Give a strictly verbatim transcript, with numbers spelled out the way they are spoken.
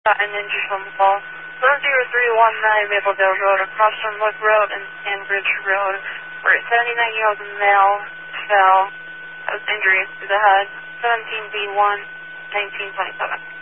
Got an injured phone call. four zero three one nine Mapledale Road, across from Wood Road and Stanbridge Road, where a seventy-nine-year-old male fell. That was injuries to the head. seventeen B one, nineteen twenty-seven.